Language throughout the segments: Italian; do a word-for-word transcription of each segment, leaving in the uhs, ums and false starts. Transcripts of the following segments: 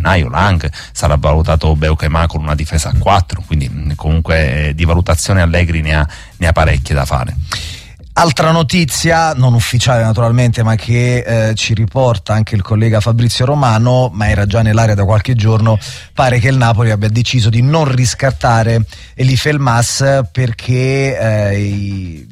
gennaio Lang, sarà valutato Beukema con una difesa a quattro, quindi mh, comunque eh, di valutazione Allegri ne ha, ne ha parecchie da fare. Altra notizia, non ufficiale naturalmente, ma che eh, ci riporta anche il collega Fabrizio Romano, ma era già nell'area da qualche giorno, pare che il Napoli abbia deciso di non riscattare Elie Elmas perché eh, i,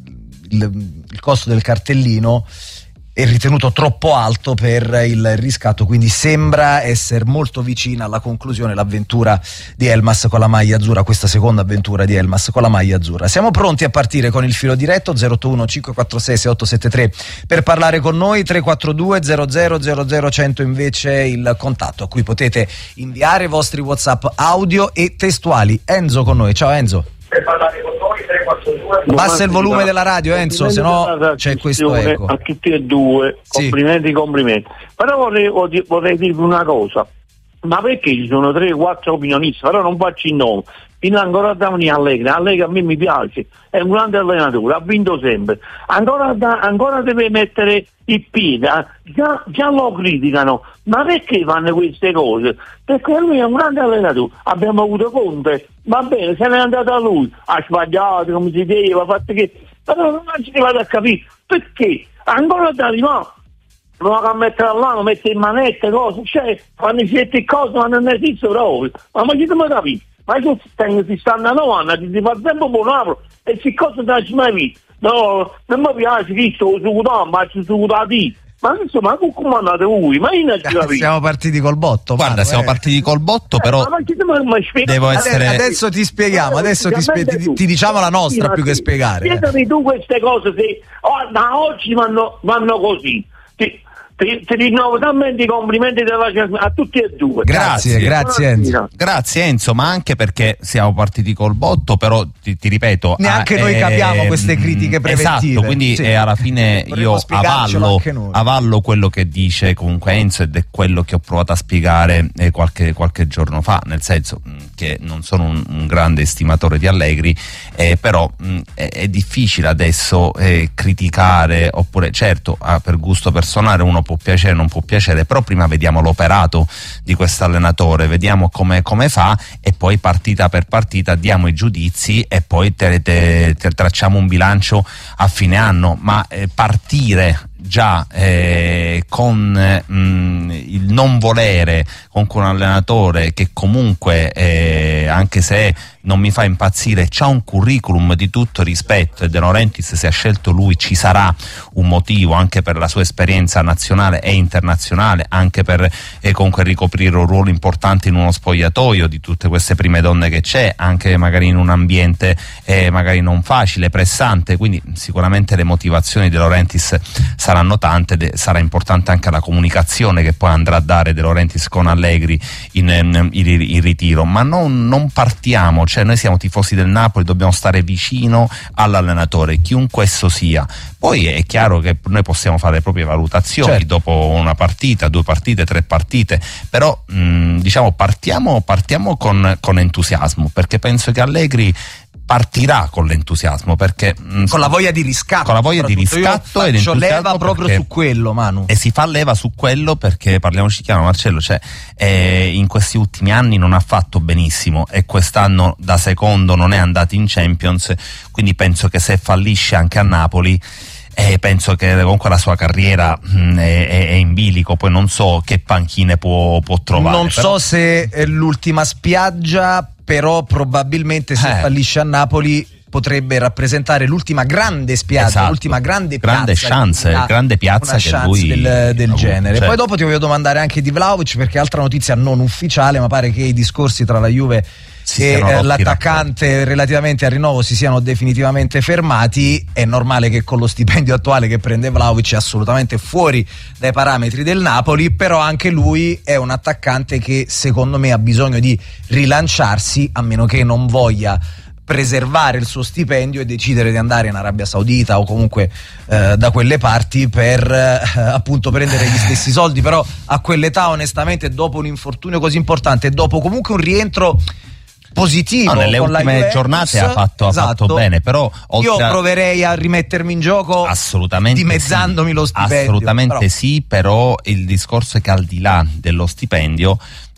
il, il costo del cartellino è ritenuto troppo alto per il riscatto, quindi sembra essere molto vicina alla conclusione l'avventura di Elmas con la maglia azzurra, questa seconda avventura di Elmas con la maglia azzurra. Siamo pronti a partire con il filo diretto zero otto uno cinque quattro sei sei otto sette tre per parlare con noi, tre quattro due zero zero zero zero cento invece il contatto a cui potete inviare i vostri WhatsApp audio e testuali. Enzo con noi, ciao Enzo. Per parlare con noi tre quattro due Basta il volume della radio Enzo, se no c'è questo eco. A tutti e due, sì. Complimenti, complimenti. Però vorrei, vorrei dirvi una cosa, ma perché ci sono tre quattro opinionisti, però non faccio il nome, fino ancora da venire Allegri, Allegri a me mi piace, è un grande allenatore, ha vinto sempre, ancora, da, ancora deve mettere il piede, già, già lo criticano, ma perché fanno queste cose? Perché lui è un grande allenatore, abbiamo avuto Conte, va bene, se n'è andato a lui, ha sbagliato come si deve, ha fatto che, però non ci vado a capire, perché ancora da arrivare, non va a mettere all'anno, mette in manette, cose, cioè, fanno certe cose, ma non esiste proprio, ma ma ci dobbiamo capire, ma io si stanno a nove anni, si fa sempre buono, e si cosa non ci mai visto, no, non mi piace visto su da, ma ci su da di. Ma insomma, come andate voi? Ma io non ci capisco. Siamo partiti col botto. Guarda, Mano, siamo eh. partiti col botto, però eh, ma ma devo essere. Adesso ti spieghiamo, adesso ti, spie- ti, ti diciamo la nostra più che spiegare. Spiegami tu queste cose, se oh, da oggi vanno, vanno così. Ti, ti, ti rinnovo talmente i complimenti a tutti e due. Grazie, grazie, grazie Enzo. Grazie Enzo, ma anche perché siamo partiti col botto, però ti, ti ripeto, neanche ah, noi eh, capiamo queste critiche preventive. Esatto, quindi sì. eh, alla fine io avallo, avallo quello che dice comunque Enzo, ed è quello che ho provato a spiegare eh, qualche, qualche giorno fa, nel senso mh, che non sono un, un grande estimatore di Allegri, eh, però mh, è, è difficile adesso eh, criticare, oppure certo ah, per gusto personale uno può piacere, non può piacere, però prima vediamo l'operato di questo allenatore, vediamo come, come fa, e poi partita per partita diamo i giudizi e poi te, te, te tracciamo un bilancio a fine anno. Ma eh, partire già eh, con mh, il non volere con un allenatore che comunque eh, anche se non mi fa impazzire c'ha un curriculum di tutto rispetto, e De Laurentiis, se ha scelto lui ci sarà un motivo, anche per la sua esperienza nazionale e internazionale, anche per eh, comunque ricoprire un ruolo importante in uno spogliatoio di tutte queste prime donne che c'è, anche magari in un ambiente eh, magari non facile, pressante, quindi sicuramente le motivazioni di De Laurentiis saranno tante, de- sarà importante anche la comunicazione che poi andrà a dare De Laurentiis con Allegri in, in, in, in ritiro, ma non, non partiamo, cioè noi siamo tifosi del Napoli, dobbiamo stare vicino all'allenatore, chiunque esso sia. Poi è chiaro che noi possiamo fare le proprie valutazioni, certo, dopo una partita, due partite, tre partite, però mh, diciamo partiamo, partiamo con, con entusiasmo, perché penso che Allegri partirà con l'entusiasmo, perché mh, con la voglia di riscatto, con la voglia di riscatto ed entusiasmo, leva proprio su quello, Manu, e si fa leva su quello, perché parliamoci chiaro, Marcello, cioè eh, in questi ultimi anni non ha fatto benissimo e quest'anno da secondo non è andato in Champions, quindi penso che se fallisce anche a Napoli Eh, penso che comunque la sua carriera mh, è, è in bilico, poi non so che panchine può, può trovare. Non però... so se è l'ultima spiaggia, però probabilmente se eh. fallisce a Napoli potrebbe rappresentare l'ultima grande spiaggia, esatto, l'ultima grande, grande piazza, chance, una, grande piazza una che chance lui del, del genere. Cioè... Poi dopo ti voglio domandare anche di Vlahovic, perché altra notizia non ufficiale, ma pare che i discorsi tra la Juve si e eh, l'attaccante racconti. relativamente al rinnovo si siano definitivamente fermati. È normale che con lo stipendio attuale che prende Vlahovic è assolutamente fuori dai parametri del Napoli, però anche lui è un attaccante che secondo me ha bisogno di rilanciarsi, a meno che non voglia preservare il suo stipendio e decidere di andare in Arabia Saudita o comunque eh, da quelle parti per eh, appunto prendere gli stessi soldi. Però a quell'età, onestamente, dopo un infortunio così importante e dopo comunque un rientro positivo, no, nelle con ultime la giornate ha fatto, esatto, ha fatto bene, però io a... proverei a rimettermi in gioco assolutamente dimezzandomi sì, lo stipendio. Assolutamente però... sì, però il discorso è che al di là dello stipendio